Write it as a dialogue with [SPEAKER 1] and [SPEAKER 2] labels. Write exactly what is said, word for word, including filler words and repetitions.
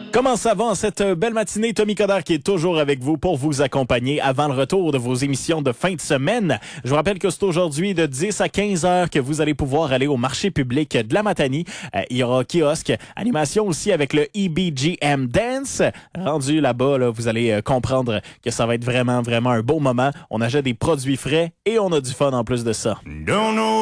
[SPEAKER 1] Comment ça va en cette belle matinée? Tommy Coderre qui est toujours avec vous pour vous accompagner avant le retour de vos émissions de fin de semaine. Je vous rappelle que c'est aujourd'hui de dix à quinze heures que vous allez pouvoir aller au marché public de la Matanie. Euh, il y aura kiosque, animation aussi avec le E B G M Dance. Rendu là-bas, là, vous allez euh, comprendre que ça va être vraiment, vraiment un beau moment. On achète des produits frais et on a du fun en plus de ça.
[SPEAKER 2] Don't know